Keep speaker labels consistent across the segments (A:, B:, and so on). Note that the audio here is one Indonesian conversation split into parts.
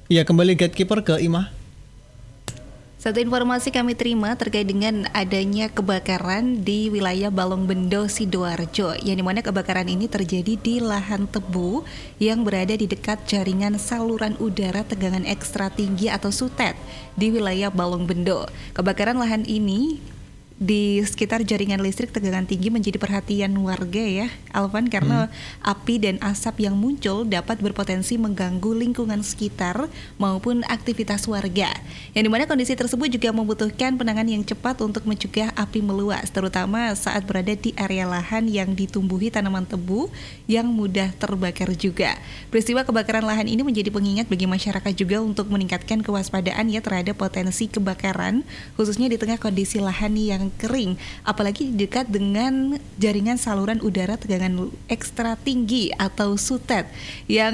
A: Iya, kembali gatekeeper ke Imah.
B: Satu informasi kami terima terkait dengan adanya kebakaran di wilayah Balongbendo, Sidoarjo, yang dimana kebakaran ini terjadi di lahan tebu yang berada di dekat jaringan saluran udara tegangan ekstra tinggi atau SUTET di wilayah Balongbendo. Kebakaran lahan ini di sekitar jaringan listrik tegangan tinggi menjadi perhatian warga ya, Alvan, karena api dan asap yang muncul dapat berpotensi mengganggu lingkungan sekitar maupun aktivitas warga. Yang dimana kondisi tersebut juga membutuhkan penanganan yang cepat untuk mencegah api meluas, terutama saat berada di area lahan yang ditumbuhi tanaman tebu yang mudah terbakar juga. Peristiwa kebakaran lahan ini menjadi pengingat bagi masyarakat juga untuk meningkatkan kewaspadaan ya terhadap potensi kebakaran, khususnya di tengah kondisi lahan yang kering, apalagi dekat dengan jaringan saluran udara tegangan ekstra tinggi atau SUTET yang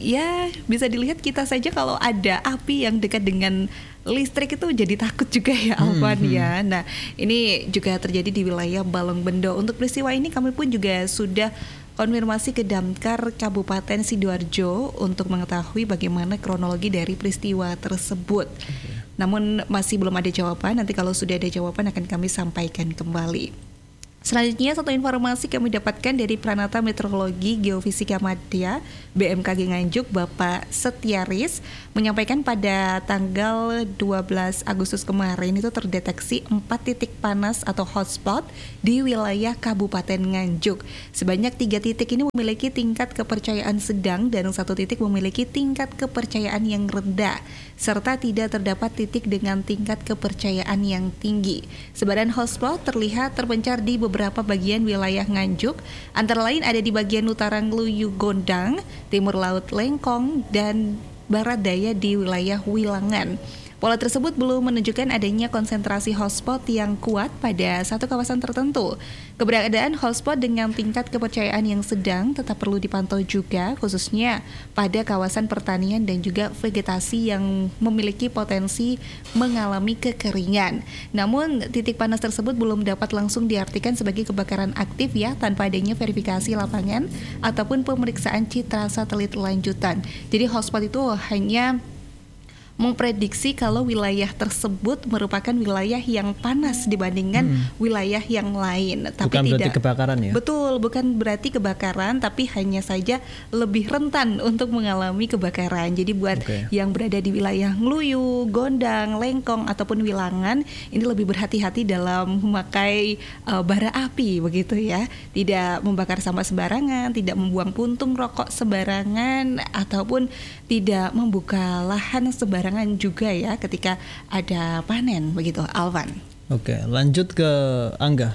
B: ya bisa dilihat kita saja kalau ada api yang dekat dengan listrik itu jadi takut juga ya, Alvan ya. Nah, ini juga terjadi di wilayah Balongbendo. Untuk peristiwa ini kami pun juga sudah konfirmasi ke Damkar Kabupaten Sidoarjo untuk mengetahui bagaimana kronologi dari peristiwa tersebut. Namun masih belum ada jawaban, nanti kalau sudah ada jawaban akan kami sampaikan kembali. Selanjutnya, satu informasi kami dapatkan dari Pranata Meteorologi Geofisika Madya BMKG Nganjuk, Bapak Setiaris, menyampaikan pada tanggal 12 Agustus kemarin itu terdeteksi 4 titik panas atau hotspot di wilayah Kabupaten Nganjuk. Sebanyak 3 titik ini memiliki tingkat kepercayaan sedang dan 1 titik memiliki tingkat kepercayaan yang rendah, serta tidak terdapat titik dengan tingkat kepercayaan yang tinggi. Sebaran hotspot terlihat terpencar di beberapa bagian wilayah Nganjuk, antara lain ada di bagian utara Ngluyu Gondang, timur laut Lengkong, dan barat daya di wilayah Wilangan. Pola tersebut belum menunjukkan adanya konsentrasi hotspot yang kuat pada satu kawasan tertentu. Keberadaan hotspot dengan tingkat kepercayaan yang sedang tetap perlu dipantau juga, khususnya pada kawasan pertanian dan juga vegetasi yang memiliki potensi mengalami kekeringan. Namun, titik panas tersebut belum dapat langsung diartikan sebagai kebakaran aktif ya, tanpa adanya verifikasi lapangan ataupun pemeriksaan citra satelit lanjutan. Jadi hotspot itu hanya memprediksi kalau wilayah tersebut merupakan wilayah yang panas dibandingkan wilayah yang lain. Tapi
A: bukan
B: tidak
A: berarti kebakaran ya?
B: Betul, bukan berarti kebakaran, tapi hanya saja lebih rentan untuk mengalami kebakaran. Jadi buat yang berada di wilayah Ngluyu, Gondang, Lengkong, ataupun Wilangan, ini lebih berhati-hati dalam memakai bara api begitu ya. Tidak membakar sampah sembarangan, tidak membuang puntung rokok sembarangan, ataupun tidak membuka lahan sembarangan juga ya ketika ada panen begitu, Alvan.
A: Oke, lanjut ke Angga.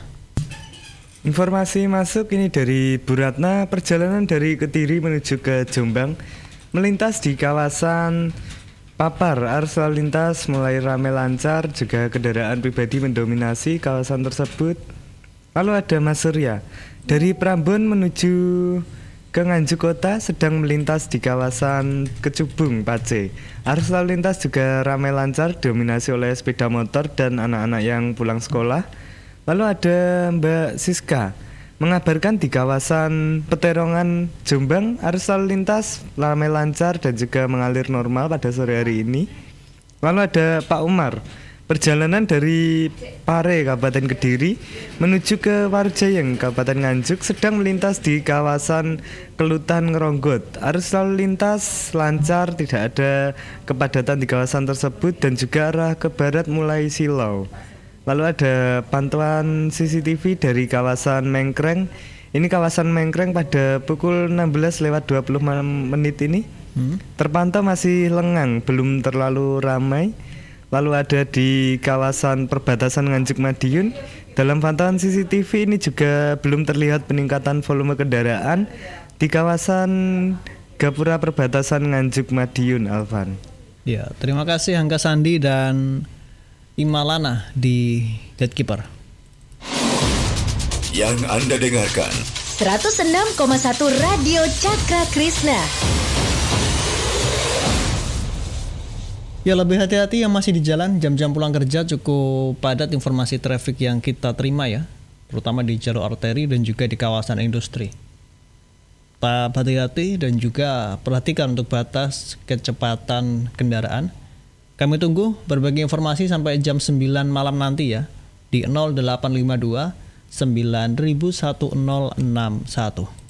C: Informasi masuk ini dari Bu Ratna. Perjalanan dari Kediri menuju ke Jombang melintas di kawasan Papar. Arus lalu lintas mulai ramai lancar, juga kendaraan pribadi mendominasi kawasan tersebut. Lalu ada Mas Surya dari Prambon menuju ke Nganjuk Kota sedang melintas di kawasan Kecubung, Pace. Arus lalu lintas juga ramai lancar, dominasi oleh sepeda motor dan anak-anak yang pulang sekolah. Lalu ada Mbak Siska mengabarkan di kawasan Peterongan, Jombang, arus lalu lintas ramai lancar dan juga mengalir normal pada sore hari ini. Lalu ada Pak Umar, perjalanan dari Pare, Kabupaten Kediri menuju ke Warjayeng, Kabupaten Nganjuk sedang melintas di kawasan Kelutan Ngeronggot. Arus lalu lintas lancar, tidak ada kepadatan di kawasan tersebut dan juga arah ke barat mulai Silau. Lalu ada pantauan CCTV dari kawasan Mengkreng. Ini kawasan Mengkreng pada pukul 16:20 ini terpantau masih lengang, belum terlalu ramai. Lalu ada di kawasan perbatasan Nganjuk Madiun. Dalam pantauan CCTV ini juga belum terlihat peningkatan volume kendaraan di kawasan Gapura perbatasan Nganjuk Madiun, Alvan.
A: Ya, terima kasih Angga Sandi dan Imalana di Gatekeeper.
D: Yang Anda dengarkan
E: 106,1 Radio Cakra Krishna.
A: Ya, lebih hati-hati yang masih di jalan, jam-jam pulang kerja cukup padat informasi traffic yang kita terima ya, terutama di jalur arteri dan juga di kawasan industri. Tetap hati-hati dan juga perhatikan untuk batas kecepatan kendaraan. Kami tunggu berbagi informasi sampai jam 9 malam nanti ya di 0852 901061.